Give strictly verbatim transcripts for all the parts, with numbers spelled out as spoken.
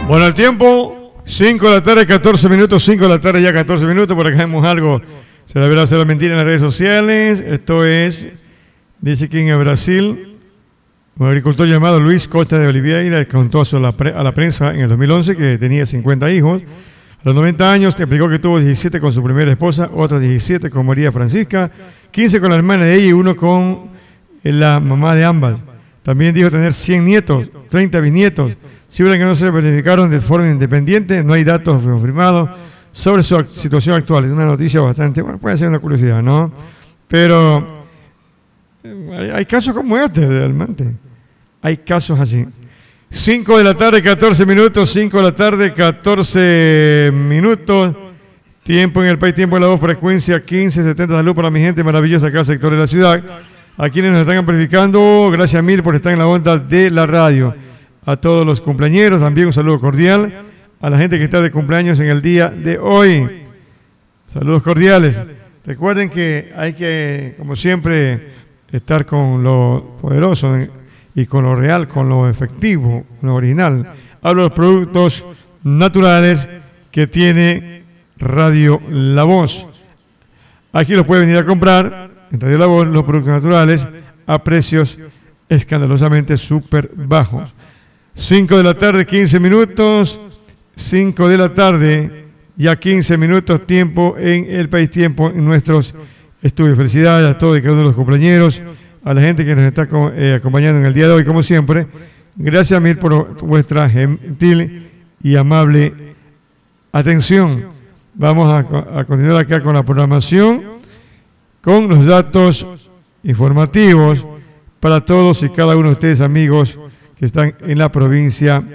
Bueno, el tiempo, cinco de la tarde, catorce minutos, cinco de la tarde ya catorce minutos, por acá vemos algo, se la verá hacer la mentira en las redes sociales. Esto es, dice que en Brasil, un agricultor llamado Luis Costa de Oliveira contó a la, a la prensa en el dos mil once que tenía cincuenta hijos. A los noventa años te explicó que tuvo diecisiete con su primera esposa, otros diecisiete con María Francisca, quince con la hermana de ella y uno con la mamá de ambas. También dijo tener cien nietos, treinta bisnietos. Cifras que no se verificaron de forma independiente, no hay datos confirmados sobre su situación actual. Es una noticia bastante, bueno, puede ser una curiosidad, ¿no? Pero hay, hay casos como este, realmente. Hay casos así. cinco de la tarde, catorce minutos, cinco de la tarde, catorce minutos. Tiempo en el país, tiempo en la voz, frecuencia quince setenta. Salud para mi gente maravillosa acá, sector de la ciudad. A quienes nos están amplificando, gracias mil por estar en la onda de la radio. A todos los cumpleañeros, también un saludo cordial. A la gente que está de cumpleaños en el día de hoy. Saludos cordiales. Recuerden que hay que, como siempre, estar con lo poderoso y con lo real, con lo efectivo, lo original. Hablo de los productos naturales que tiene Radio La Voz. Aquí los puede venir a comprar en Radio La Voz, los productos naturales a precios escandalosamente súper bajos. cinco de la tarde, quince minutos. cinco de la tarde, ya quince minutos, tiempo en el país, tiempo en nuestros estudios. Felicidades a todos y cada uno de los compañeros, a la gente que nos está eh, acompañando en el día de hoy, como siempre. Gracias mil por vuestra gentil y amable atención. Vamos a, a continuar acá con la programación, con los datos informativos para todos y cada uno de ustedes, amigos, que están en la provincia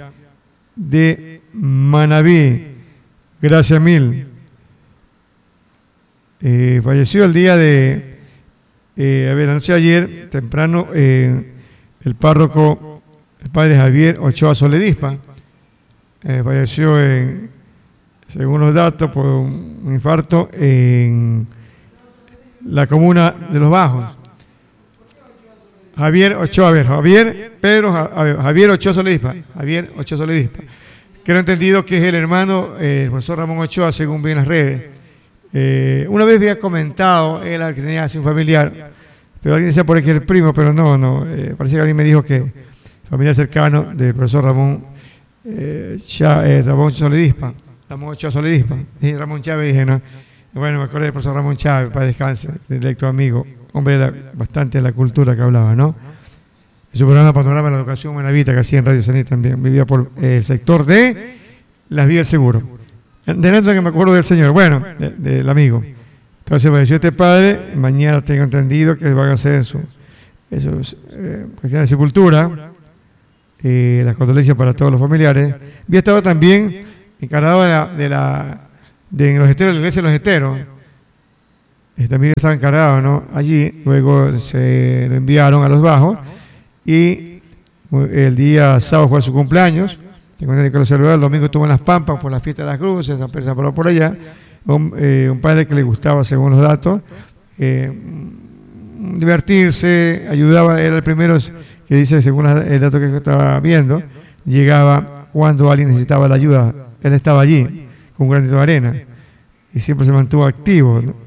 de Manabí. Gracias mil. Eh, falleció el día de, eh, a ver, la noche de ayer, temprano, eh, el párroco, el padre Javier Ochoa Soledispa, eh, falleció, en, según los datos, por un infarto en la comuna de Los Bajos. Javier Ochoa, a ver, Javier Pedro, Javier Ochoa Soledispa, Javier Ochoa Soledispa. Creo entendido que es el hermano, eh, el profesor Ramón Ochoa, según vi en las redes. Eh, una vez había comentado, él que tenía así un familiar, pero alguien decía por ahí que era el primo, pero no, no, eh, parece que alguien me dijo que familiar cercano del profesor Ramón, eh, Cha, eh, Ramón Soledispa, Ramón Ochoa Soledispa, y Ramón Chávez, dije, no. Bueno, me acordé del profesor Ramón Chávez, para descanse, directo amigo, hombre de la, bastante de la cultura que hablaba, ¿no? En su programa Panorama de la Educación Buenavista, que hacía en Radio Cenit también, vivía por eh, el sector de Las Vías del Seguro. De tanto que me acuerdo del señor, bueno, de, del amigo. Entonces falleció este padre, mañana tengo entendido que van a hacer su, esos eh, cuestiones de sepultura, eh, las condolencias para todos los familiares. Había estado también encargado de la, de la de los esteros, de la iglesia de los esteros. También estaba encargado, ¿no? Allí, luego se lo enviaron a Los Bajos y el día sábado fue su cumpleaños. Tengo entendido que lo celebró, el domingo estuvo en Las Pampas por la fiesta de las cruces, San Pedro San por allá. Un, eh, un padre que le gustaba, según los datos, eh, divertirse, ayudaba, era el primero que dice, según el dato que estaba viendo, llegaba cuando alguien necesitaba la ayuda. Él estaba allí con un granito de arena y siempre se mantuvo activo, ¿no?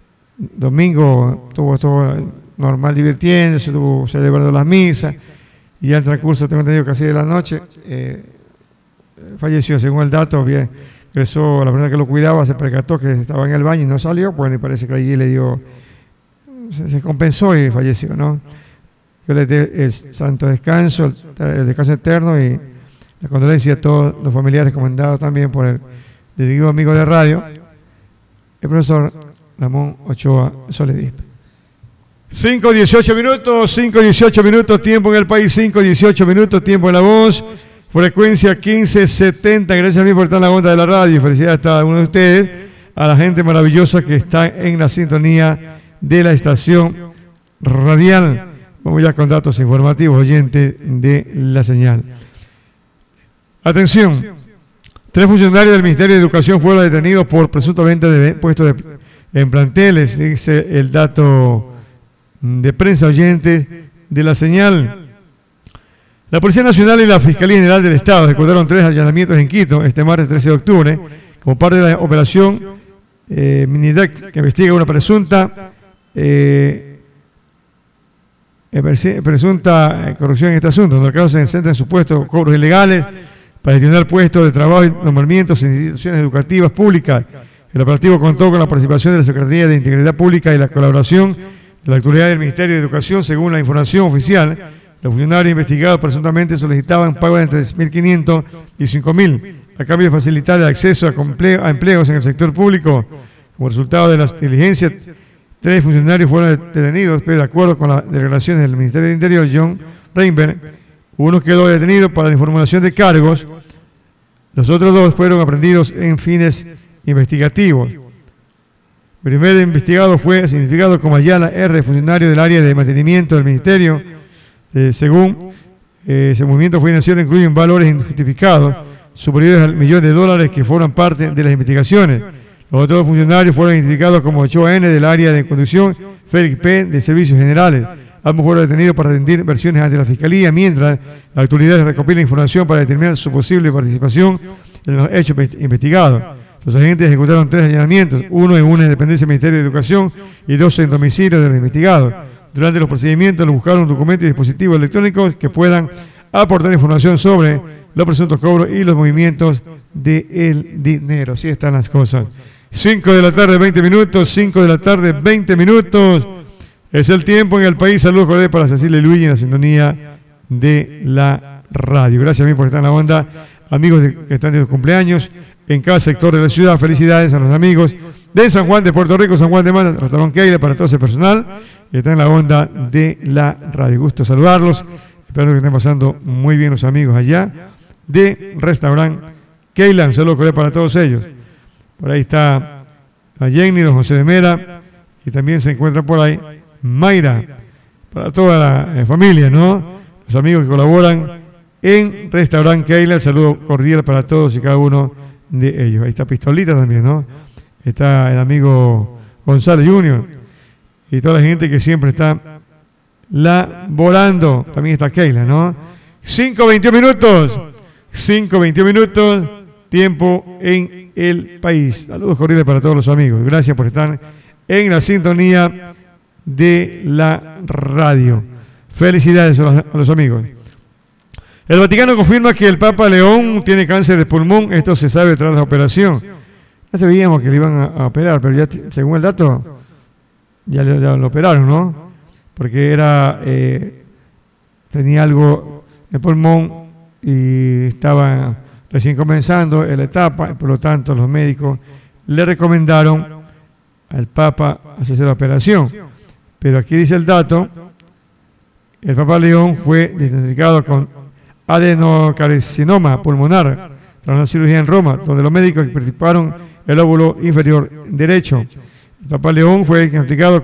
Domingo estuvo todo normal divirtiéndose, estuvo celebrando las misas y ya en transcurso, tengo entendido, casi de la noche, eh, falleció, según el dato. Bien, regresó, la persona que lo cuidaba se percató que estaba en el baño y no salió, bueno, y parece que allí le dio, se, se compensó y falleció, ¿no? Yo le doy el santo descanso, el, el descanso eterno y la condolencia a todos los familiares recomendados también por el dedicado amigo de radio, el profesor Ramón Ochoa Soledispa. cinco dieciocho minutos, cinco dieciocho minutos, tiempo en el país, cinco dieciocho minutos, tiempo en la voz, frecuencia quince setenta. Gracias a mí por estar en la onda de la radio. Felicidades a cada uno de ustedes, a la gente maravillosa que está en la sintonía de la estación radial. Vamos ya con datos informativos, oyentes de la señal. Atención, tres funcionarios del Ministerio de Educación fueron detenidos por presunta venta de puestos de, en planteles, dice el dato de prensa, oyentes de la señal. La Policía Nacional y la Fiscalía General del Estado ejecutaron tres allanamientos en Quito este martes trece de octubre como parte de la operación eh, Minidec, que investiga una presunta eh, presunta corrupción en este asunto. En el caso se centra en supuestos cobros ilegales para gestionar puestos de trabajo y nombramientos en instituciones educativas públicas. El operativo contó con la participación de la Secretaría de Integridad Pública y la colaboración de la autoridad del Ministerio de Educación. Según la información oficial, los funcionarios investigados presuntamente solicitaban pago de entre mil quinientos y cinco mil a cambio de facilitar el acceso a, a empleos en el sector público. Como resultado de las diligencias, tres funcionarios fueron detenidos, pero de acuerdo con las declaraciones del Ministerio del Interior, John Reinberg, uno quedó detenido para la información de cargos, los otros dos fueron aprendidos en fines investigativos. El primer investigado fue significado como Ayala R., funcionario del área de mantenimiento del Ministerio. Eh, según eh, ese movimiento financiero incluyen valores injustificados superiores al millón de dólares que forman parte de las investigaciones. Los otros funcionarios fueron identificados como Ochoa N. del área de conducción, Félix P. de Servicios Generales. Ambos fueron detenidos para rendir versiones ante la Fiscalía, mientras la autoridad recopila información para determinar su posible participación en los hechos investigados. Los agentes ejecutaron tres allanamientos, uno en una dependencia del Ministerio de Educación y dos en domicilio de los investigados. Durante los procedimientos los buscaron documentos y dispositivos electrónicos que puedan aportar información sobre los presuntos cobros y los movimientos del dinero. Así están las cosas. cinco de la tarde, veinte minutos, cinco de la tarde, veinte minutos. Es el tiempo en el país. Saludos cordiales para Cecilia y Luigi en la sintonía de la radio. Gracias a mí por estar en la onda. Amigos de, que están de los cumpleaños en cada sector de la ciudad. Felicidades a los amigos de San Juan de Puerto Rico, San Juan de Mata, Restaurante Keila, para todo ese personal que está en la onda de la radio. Gusto saludarlos. Espero que estén pasando muy bien los amigos allá de Restaurante Keila. Un saludo cordial para todos ellos. Por ahí está a Jenny, don José de Mera, y también se encuentra por ahí Mayra, para toda la eh, familia, ¿no? Los amigos que colaboran en Restaurante Keila. El saludo cordial para todos y cada uno de ellos. Ahí está Pistolita también, ¿no? Está el amigo Gonzalo Junior y toda la gente que siempre está laborando. También está Keila, ¿no? cinco veintiún minutos. cinco veintiún minutos. Tiempo en el país. Saludos cordiales para todos los amigos. Gracias por estar en la sintonía de la radio. Felicidades a los, a los amigos. El Vaticano confirma que el Papa León tiene cáncer de pulmón. Esto se sabe tras la operación. Ya sabíamos que le iban a, a operar, pero ya según el dato, ya, le, ya lo operaron, ¿no? Porque era eh, tenía algo de pulmón y estaba recién comenzando en la etapa, por lo tanto los médicos le recomendaron al Papa hacerse la operación. Pero aquí dice el dato, el Papa León fue diagnosticado con adenocarcinoma pulmonar tras una cirugía en Roma, donde los médicos participaron el óvulo inferior derecho. El Papa León fue diagnosticado